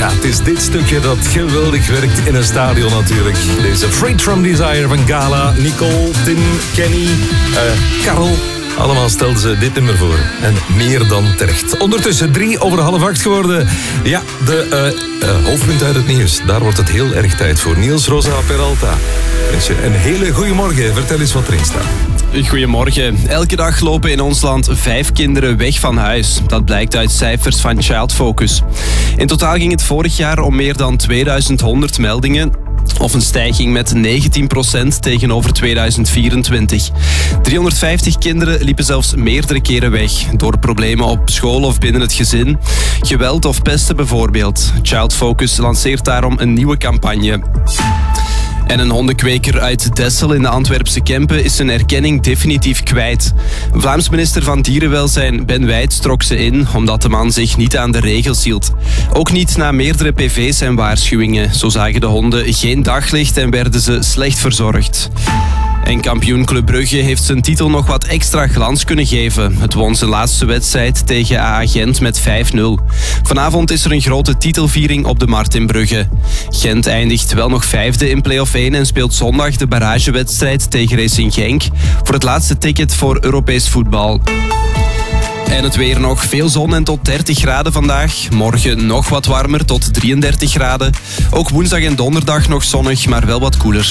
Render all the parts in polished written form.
Ja, het is dit stukje dat geweldig werkt in een stadion natuurlijk. Deze Freed From Desire van Gala, Nicole, Tim, Kenny, Karel. Allemaal stelden ze dit nummer voor. En meer dan terecht. Ondertussen 7:03 geworden. Ja, de hoofdpunt uit het nieuws. Daar wordt het heel erg tijd voor. Niels Rosa Peralta. Een hele goede morgen. Vertel eens wat erin staat. Goedemorgen. Elke dag lopen in ons land 5 kinderen weg van huis. Dat blijkt uit cijfers van Child Focus. In totaal ging het vorig jaar om meer dan 2100 meldingen. Of een stijging met 19% tegenover 2024. 350 kinderen liepen zelfs meerdere keren weg. Door problemen op school of binnen het gezin. Geweld of pesten bijvoorbeeld. Child Focus lanceert daarom een nieuwe campagne. En een hondenkweker uit Dessel in de Antwerpse Kempen is zijn erkenning definitief kwijt. Vlaams minister van Dierenwelzijn Ben Wijts trok ze in omdat de man zich niet aan de regels hield. Ook niet na meerdere PV's en waarschuwingen. Zo zagen de honden geen daglicht en werden ze slecht verzorgd. En kampioen Club Brugge heeft zijn titel nog wat extra glans kunnen geven. Het won zijn laatste wedstrijd tegen AA Gent met 5-0. Vanavond is er een grote titelviering op de Markt in Brugge. Gent eindigt wel nog 5e in play-off 1 en speelt zondag de barragewedstrijd tegen Racing Genk voor het laatste ticket voor Europees voetbal. En het weer nog. Veel zon en tot 30 graden vandaag. Morgen nog wat warmer, tot 33 graden. Ook woensdag en donderdag nog zonnig, maar wel wat koeler.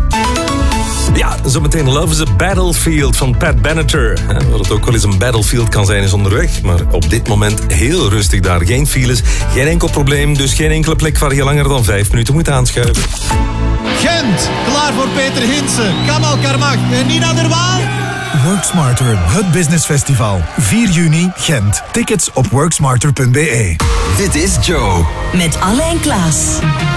Ja, zometeen Love is a Battlefield van Pat Benatar. Wat het ook wel eens een battlefield kan zijn is onderweg. Maar op dit moment heel rustig daar. Geen files, geen enkel probleem. Dus geen enkele plek waar je langer dan 5 minuten moet aanschuiven. Gent, klaar voor Peter Hinsen, Kamal Karmach en Nina der Waal. Work Smarter, het business festival. 4 juni, Gent. Tickets op worksmarter.be. Dit is Joe. Met Alain Klaas.